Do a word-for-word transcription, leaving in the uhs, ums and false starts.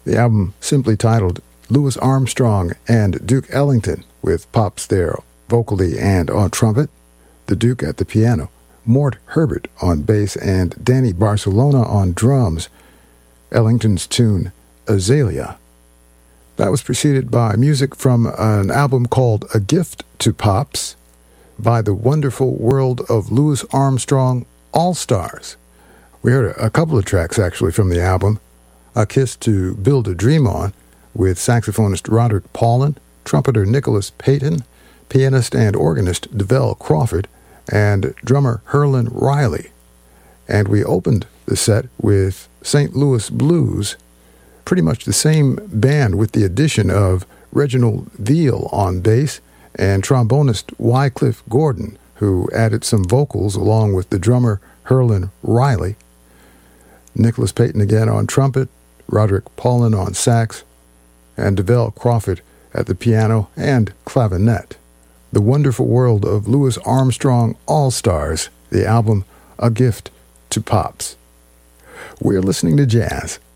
The album simply titled Louis Armstrong and Duke Ellington, with Pops there vocally and on trumpet, the Duke at the piano, Mort Herbert on bass, and Danny Barcelona on drums, Ellington's tune Azalea. That was preceded by music from an album called A Gift to Pops by the Wonderful World of Louis Armstrong All-Stars. We heard a couple of tracks actually from the album. A Kiss to Build a Dream On with saxophonist Roderick Paulin, trumpeter Nicholas Payton, pianist and organist DeVell Crawford, and drummer Herlin Riley. And we opened the set with Saint Louis Blues, pretty much the same band with the addition of Reginald Veal on bass and trombonist Wycliffe Gordon, who added some vocals along with the drummer Herlin Riley. Nicholas Payton again on trumpet, Roderick Paulin on sax, and DeVell Crawford at the piano and clavinet. The Wonderful World of Louis Armstrong All-Stars, the album A Gift to Pops. We're listening to jazz